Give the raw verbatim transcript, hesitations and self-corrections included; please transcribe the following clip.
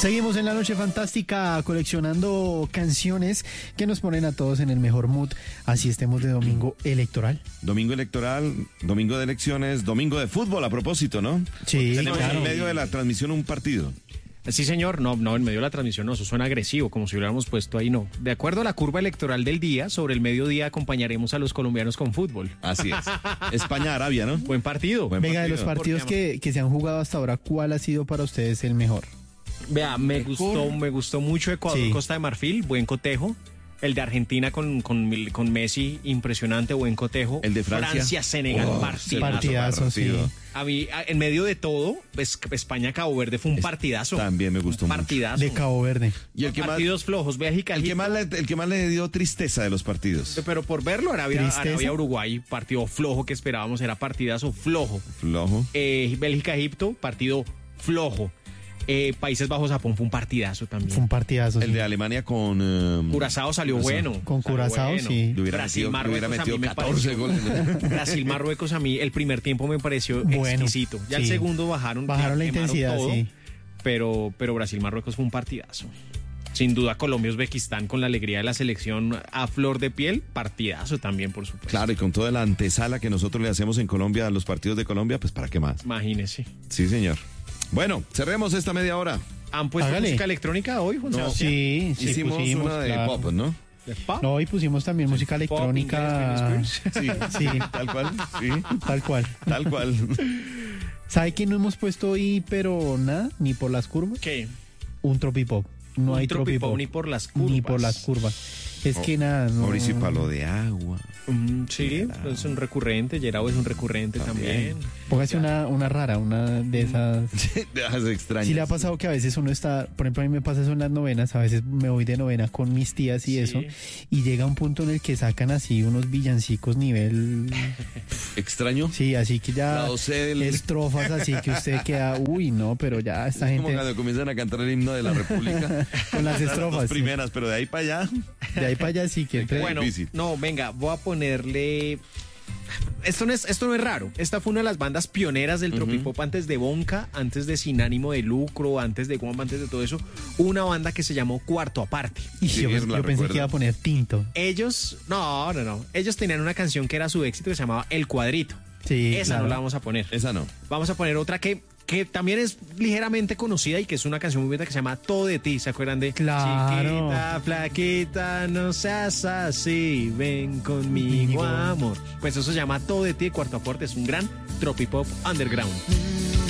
Seguimos en la noche fantástica coleccionando canciones que nos ponen a todos en el mejor mood, así estemos de domingo electoral. Domingo electoral, domingo de elecciones, domingo de fútbol a propósito, ¿no? Sí, Tenemos claro. en medio de la transmisión un partido. Sí, señor, no, no, en medio de la transmisión no, eso suena agresivo, como si hubiéramos puesto ahí, no. De acuerdo a la curva electoral del día, sobre el mediodía acompañaremos a los colombianos con fútbol. Así es. España-Arabia, ¿no? Buen partido. Buen Venga, de partido. los partidos que, que se han jugado hasta ahora, ¿cuál ha sido para ustedes el mejor? Vea, me gustó, me gustó mucho Ecuador, Sí. Costa de Marfil, buen cotejo. El de Argentina con, con, con Messi, impresionante, buen cotejo. El de Francia. Senegal, Oh, partidazo. Partidazo, sí. partido. A mí, a- en medio de todo, es- España-Cabo Verde fue un partidazo. También me gustó Un mucho. partidazo. De Cabo Verde. Y el que más, Partidos flojos, Bélgica, el que más, le, el que más le dio tristeza de los partidos. pero por verlo, Arabia, Tristeza. Arabia Uruguay, partido flojo que esperábamos, era partidazo flojo. Flojo. Eh, Bélgica Egipto, partido flojo. Eh, Países Bajos Japón fue un partidazo también. Fue un partidazo. El sí. de Alemania con... eh, Curazao salió Curazao. bueno. Con salió Curazao, bueno. sí. Le hubiera Brasil, metido, le hubiera Marruecos, a metido mí me catorce pareció- goles. Brasil, Marruecos, a mí el primer tiempo me pareció Bueno, exquisito. Ya el sí. segundo bajaron, Bajaron la quemaron intensidad, todo, sí. Pero, pero Brasil, Marruecos fue un partidazo. Sin duda Colombia, Uzbekistán con la alegría de la selección a flor de piel, partidazo también, por supuesto. Claro, y con toda la antesala que nosotros le hacemos en Colombia a los partidos de Colombia, pues ¿para qué más? Imagínese. Sí, señor. Bueno, cerremos esta media hora. ¿Han puesto Hágale. música electrónica hoy, Juan No. Sebastián? Sí, sí, Hicimos pusimos, una de claro. pop, ¿no? ¿De pop? No, y pusimos también música Pop, electrónica. inglés, Britney Spears. Sí, Sí, tal cual, sí, tal cual. tal cual. ¿Sabe que no hemos puesto hoy, pero nada, ni por las curvas? ¿Qué? Un tropipop. No Un hay tropipop tropipop. ni por las curvas. Ni por las curvas. Es que nada, no. Mauricio Palo de Agua. Mm, sí, es un recurrente, Yerao es un recurrente también. Póngase una, una rara, una de esas. Es extraño. Sí le ha pasado que a veces uno está, por ejemplo, a mí me pasa eso en las novenas, a veces me voy de novena con mis tías y Sí. eso, y llega un punto en el que sacan así unos villancicos nivel, ¿Extraño? sí, así que ya Lado C del- estrofas así que usted queda, uy, no, pero ya esta Es como gente cuando comienzan a cantar el himno de la República. con las Las estrofas, dos sí. primeras, pero de ahí para allá. De ahí para allá sí que entre- Bueno, difícil. no, venga, voy a ponerle... Esto no, es, esto no es raro. Esta fue una de las bandas pioneras del tropipop antes de Bonka, antes de Sin Ánimo de Lucro, antes de Guam, antes de todo eso. Una banda que se llamó Cuarto Aparte. y Sí, yo, eso la yo pensé recuerdo. que iba a poner tinto. Ellos, no, no, no. Ellos tenían una canción que era su éxito que se llamaba El Cuadrito. Sí, Esa claro. no la vamos a poner. Esa no. Vamos a poner otra que, que también es ligeramente conocida y que es una canción muy bonita que se llama Todo de ti. ¿Se acuerdan de? Claro. Chiquita, flaquita, no seas así, ven conmigo, Conmigo. amor. Pues eso se llama Todo de ti de Cuarto Aporte. Es un gran tropipop underground.